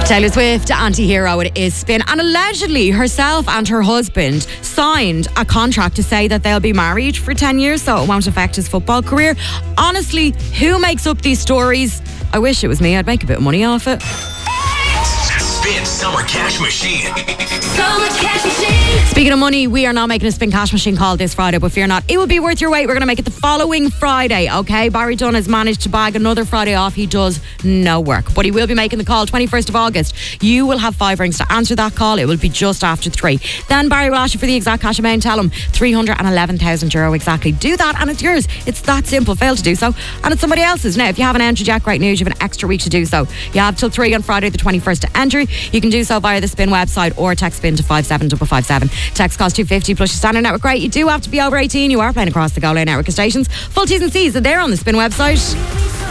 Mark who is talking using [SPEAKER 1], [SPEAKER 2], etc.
[SPEAKER 1] Taylor Swift, anti-hero, it is Spin. And allegedly herself and her husband signed a contract to say that they'll be married for 10 years, so it won't affect his football career. Honestly, who makes up these stories? I wish it was me. I'd make a bit of money off it.
[SPEAKER 2] Spin Summer Cash Machine.
[SPEAKER 3] Summer Cash Machine.
[SPEAKER 1] Speaking of money, we are now making a Spin Cash Machine call this Friday, but fear not, it will be worth your wait. We're going to make it the following Friday, okay? Barry Dunn has managed to bag another Friday off. He does no work, but he will be making the call 21st of August. You will have 5 rings to answer that call. It will be just after 3. Then Barry will ask you for the exact cash amount. Tell him €311,000 exactly. Do that and it's yours. It's that simple. Fail to do so and it's somebody else's. Now, if you haven't entered yet, great news. You have an extra week to do so. You have till 3 on Friday the 21st to enter. You can do so via the Spin website or text Spin to 57557. Text costs $2.50 plus your standard network rate. You do have to be over 18. You are playing across the Go Lane network of stations. Full T's and C's are there on the Spin website.